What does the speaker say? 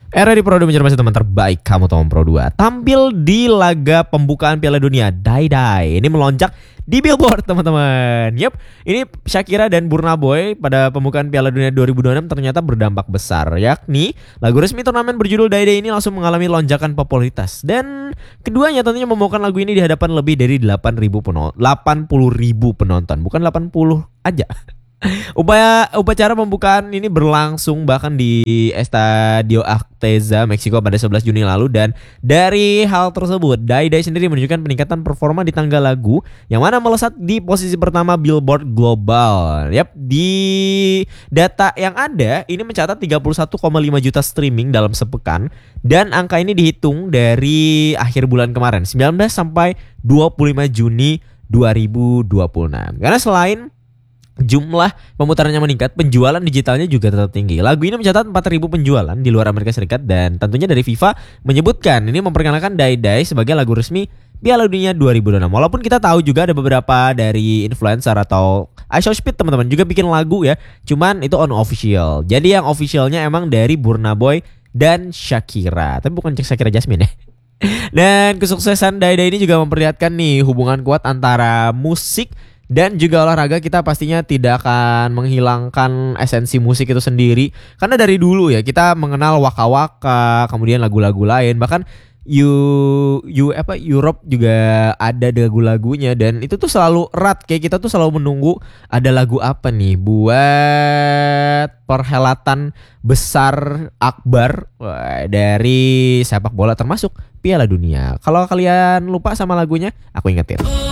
Era di Pro 2 menjadi teman terbaik kamu Tom Pro 2 tampil di laga pembukaan Piala Dunia Dai Dai. Ini melonjak di Billboard teman-teman. Yep, ini Shakira dan Burna Boy pada pembukaan Piala Dunia 2026 ternyata berdampak besar. Yakni lagu resmi turnamen berjudul Dai Dai ini langsung mengalami lonjakan popularitas. Dan keduanya tentunya membawakan lagu ini di hadapan lebih dari 80.000 penonton. Bukan 80 aja. Upacara pembukaan ini berlangsung bahkan di Estadio Azteca, Meksiko pada 11 Juni lalu, dan dari hal tersebut Dai Dai sendiri menunjukkan peningkatan performa di tangga lagu yang mana melesat di posisi pertama Billboard Global. Yap, di data yang ada ini mencatat 31,5 juta streaming dalam sepekan, dan angka ini dihitung dari akhir bulan kemarin 19 sampai 25 Juni 2026. Karena selain jumlah pemutarannya meningkat, penjualan digitalnya juga tetap tinggi. Lagu ini mencatat 4.000 penjualan di luar Amerika Serikat, dan tentunya dari FIFA menyebutkan ini memperkenalkan Dai Dai sebagai lagu resmi Piala Dunia 2026. Walaupun kita tahu juga ada beberapa dari influencer atau iShowSpeed teman-teman juga bikin lagu ya, cuman itu unofficial. Jadi yang officialnya emang dari Burna Boy dan Shakira, tapi bukan Shakira Jasmine ya. Dan kesuksesan Dai Dai ini juga memperlihatkan nih hubungan kuat antara musik dan juga olahraga. Kita pastinya tidak akan menghilangkan esensi musik itu sendiri, karena dari dulu ya kita mengenal waka waka, kemudian lagu-lagu lain, bahkan Europe juga ada lagu-lagunya, dan itu tuh selalu erat. Kayak kita tuh selalu menunggu ada lagu apa nih buat perhelatan besar akbar dari sepak bola termasuk Piala Dunia. Kalau kalian lupa sama lagunya, aku ingetin.